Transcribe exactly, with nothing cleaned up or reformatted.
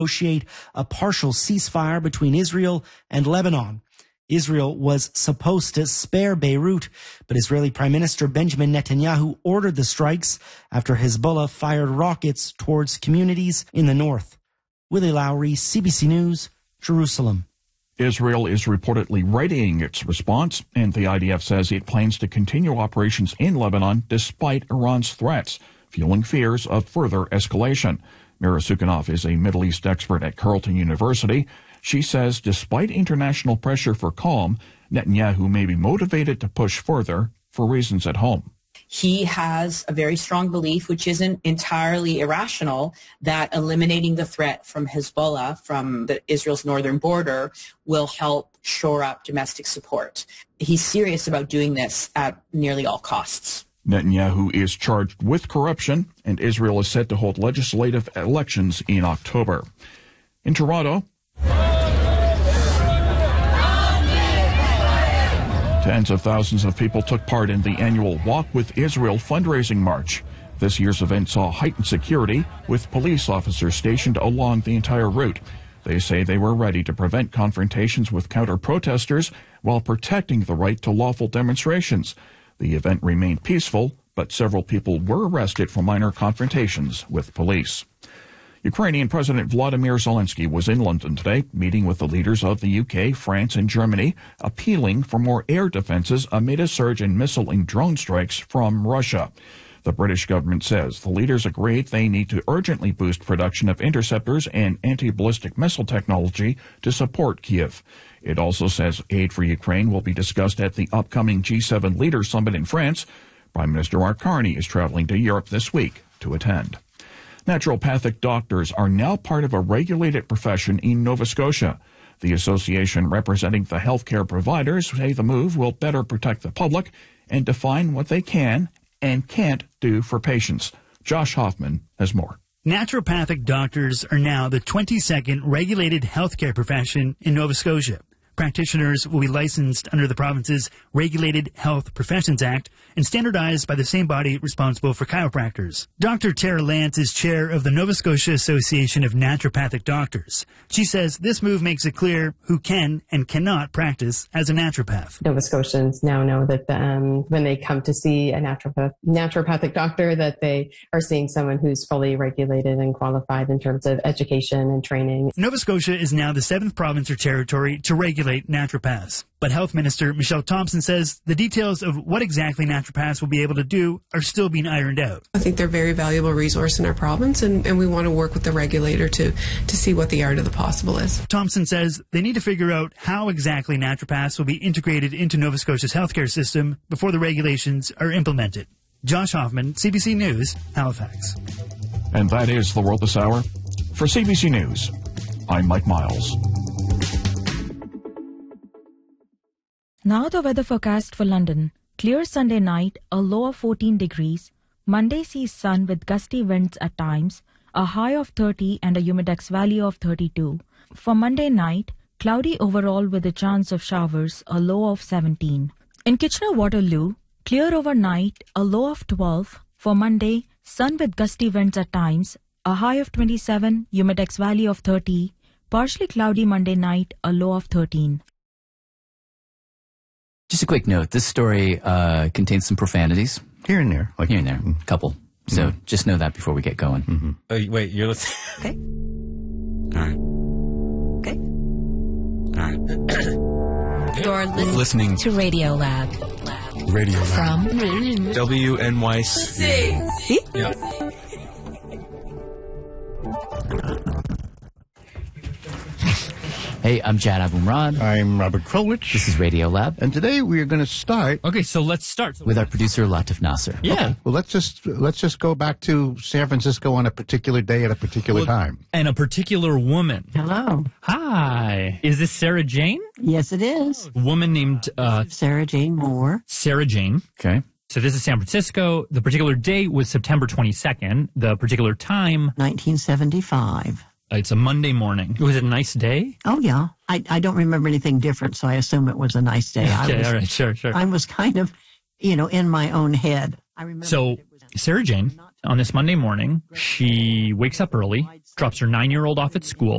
negotiate a partial ceasefire between Israel and Lebanon. Israel was supposed to spare Beirut, but Israeli Prime Minister Benjamin Netanyahu ordered the strikes after Hezbollah fired rockets towards communities in the north. Willie Lowry, C B C News, Jerusalem. Israel is reportedly readying its response, and the I D F says it plans to continue operations in Lebanon despite Iran's threats, fueling fears of further escalation. Mira Sukhanov is a Middle East expert at Carleton University. She says despite international pressure for calm, Netanyahu may be motivated to push further for reasons at home. He has a very strong belief, which isn't entirely irrational, that eliminating the threat from Hezbollah, from the, Israel's northern border, will help shore up domestic support. He's serious about doing this at nearly all costs. Netanyahu is charged with corruption, and Israel is set to hold legislative elections in October. In Toronto, tens of thousands of people took part in the annual Walk with Israel fundraising march. This year's event saw heightened security, with police officers stationed along the entire route. They say they were ready to prevent confrontations with counter-protesters while protecting the right to lawful demonstrations. The event remained peaceful, but several people were arrested for minor confrontations with police. Ukrainian President Vladimir Zelensky was in London today, meeting with the leaders of the U K, France, and Germany, appealing for more air defenses amid a surge in missile and drone strikes from Russia. The British government says the leaders agreed they need to urgently boost production of interceptors and anti-ballistic missile technology to support Kyiv. It also says aid for Ukraine will be discussed at the upcoming G seven Leaders Summit in France. Prime Minister Mark Carney is traveling to Europe this week to attend. Naturopathic doctors are now part of a regulated profession in Nova Scotia. The association representing the healthcare providers say the move will better protect the public and define what they can and can't do for patients. Josh Hoffman has more. Naturopathic doctors are now the twenty-second regulated healthcare profession in Nova Scotia. Practitioners will be licensed under the province's Regulated Health Professions Act and standardized by the same body responsible for chiropractors. Doctor Tara Lance is chair of the Nova Scotia Association of Naturopathic Doctors. She says this move makes it clear who can and cannot practice as a naturopath. Nova Scotians now know that um, when they come to see a naturopath, naturopathic doctor, that they are seeing someone who's fully regulated and qualified in terms of education and training. Nova Scotia is now the seventh province or territory to regulate naturopaths. But Health Minister Michelle Thompson says the details of what exactly naturopaths will be able to do are still being ironed out. I think they're a very valuable resource in our province, and, and we want to work with the regulator to, to see what the art of the possible is. Thompson says they need to figure out how exactly naturopaths will be integrated into Nova Scotia's healthcare system before the regulations are implemented. Josh Hoffman, C B C News, Halifax. And that is the World This Hour. For C B C News, I'm Mike Miles. Now the weather forecast for London. Clear Sunday night, a low of fourteen degrees. Monday sees sun with gusty winds at times, a high of thirty and a humidex value of thirty-two. For Monday night, cloudy overall with a chance of showers, a low of seventeen. In Kitchener-Waterloo, clear overnight, a low of twelve. For Monday, sun with gusty winds at times, a high of twenty-seven, humidex value of thirty. Partially cloudy Monday night, a low of thirteen. Just a quick note, this story uh, contains some profanities. Here and there. Like, Here and there, a mm-hmm. couple. So mm-hmm. just know that before we get going. Mm-hmm. Oh, wait, you're listening? Okay. All right. Okay. All right. You're listening, listening to Radio Lab. Radio Lab. From W N Y C. See? Yep. Hey, I'm Jad Abumrad. I'm Robert Krulwich. This is Radio Lab. And today we are going to start. Okay, so let's start. With our producer, Latif Nasser. Yeah. Okay, well, let's just let's just go back to San Francisco on a particular day at a particular well, time. And a particular woman. Hello. Hi. Is this Sarah Jane? Yes, it is. A woman named... Uh, Sarah Jane Moore. Sarah Jane. Okay. So this is San Francisco. The particular date was September twenty-second. The particular time... nineteen seventy-five. It's a Monday morning. Was it a nice day? Oh, yeah. I, I don't remember anything different, so I assume it was a nice day. Okay, I was, all right, sure, sure. I was kind of, you know, in my own head. I remember. So Sarah Jane, on this Monday morning, she wakes up early, drops her nine-year-old off at school,